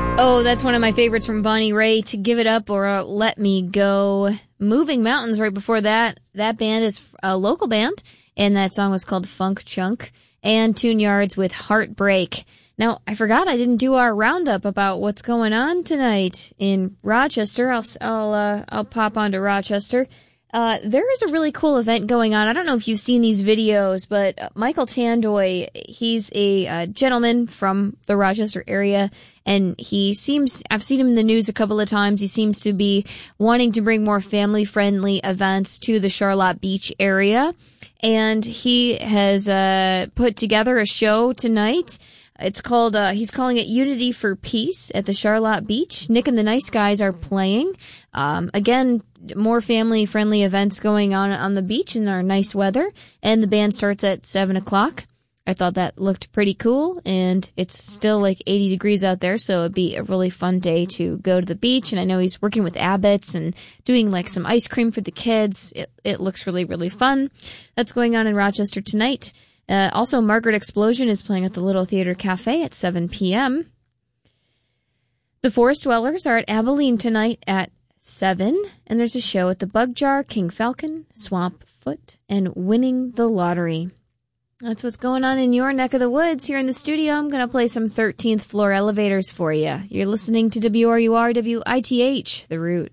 Oh, that's one of my favorites from Bonnie Raitt, To Give It Up or Let Me Go. Moving Mountains right before that. That band is a local band, and that song was called Funk Chunk. And Tune Yards with Heartbreak. Now, I forgot I didn't do our roundup about what's going on tonight in Rochester. I'll pop onto Rochester. There is a really cool event going on. I don't know if you've seen these videos, but Michael Tandoy, he's a gentleman from the Rochester area, and I've seen him in the news a couple of times. He seems to be wanting to bring more family-friendly events to the Charlotte Beach area, and he has put together a show tonight. It's called, he's calling it Unity for Peace at the Charlotte Beach. Nick and the Nice Guys are playing. Again, more family-friendly events going on the beach in our nice weather. And the band starts at 7 o'clock. I thought that looked pretty cool. And it's still like 80 degrees out there, so it'd be a really fun day to go to the beach. And I know he's working with Abbott's and doing like some ice cream for the kids. It looks really, really fun. That's going on in Rochester tonight. Also, Margaret Explosion is playing at the Little Theater Cafe at 7 p.m. The Forest Dwellers are at Abilene tonight at 7, and there's a show at the Bug Jar, King Falcon, Swamp Foot, and Winning the Lottery. That's what's going on in your neck of the woods. Here in the studio, I'm going to play some 13th Floor Elevators for you. You're listening to WRUR WITH, The Root.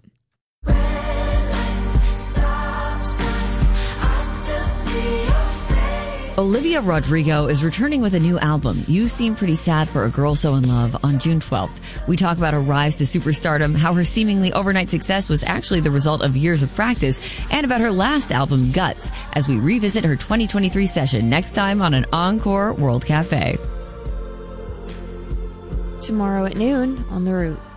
Olivia Rodrigo is returning with a new album, You Seem Pretty Sad for a Girl So in Love, on June 12th. We talk about her rise to superstardom, how her seemingly overnight success was actually the result of years of practice, and about her last album, Guts, as we revisit her 2023 session next time on an Encore World Cafe. Tomorrow at noon on The Root.